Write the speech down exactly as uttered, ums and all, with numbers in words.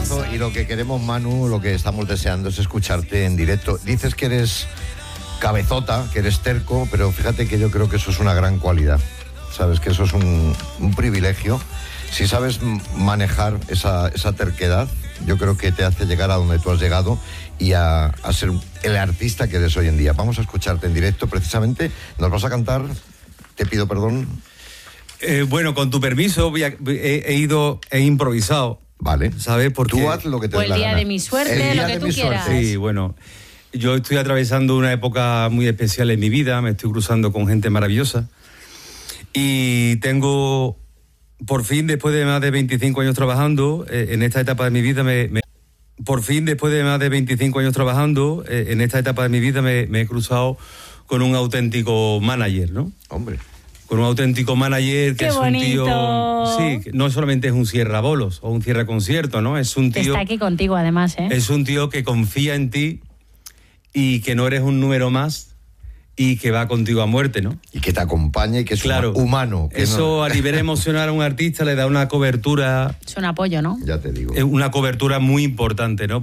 temazo y lo que queremos, Manu, lo que estamos deseando es escucharte en directo. Dices que eres cabezota, que eres terco, pero fíjate que yo creo que eso es una gran cualidad. Sabes que eso es un, un privilegio. Si sabes manejar esa, esa terquedad, yo creo que te hace llegar a donde tú has llegado y a, a ser el artista que eres hoy en día. Vamos a escucharte en directo, precisamente. Nos vas a cantar, te pido perdón. Eh, bueno, con tu permiso, voy a, he, he ido, he improvisado. Vale. ¿Sabes? Porque tú haz lo que te o dé el la día gana. de mi suerte, lo que tú quieras. Suerte. Sí, bueno, yo estoy atravesando una época muy especial en mi vida, me estoy cruzando con gente maravillosa y tengo, por fin, después de más de veinticinco años trabajando, eh, en esta etapa de mi vida me, me... Por fin, después de más de veinticinco años trabajando, eh, en esta etapa de mi vida me, me he cruzado con un auténtico manager, ¿no? Hombre. Con un auténtico manager que ¡Qué es bonito! un tío... Sí, que no solamente es un cierra bolos o un cierra concierto, ¿no? Es un tío... Está aquí contigo, además, ¿eh? Es un tío que confía en ti y que no eres un número más y que va contigo a muerte, ¿no? Y que te acompaña y que es claro, humano. Que eso no... a nivel emocional a un artista le da una cobertura... Es un apoyo, ¿no? Ya te digo. Una cobertura muy importante, ¿no?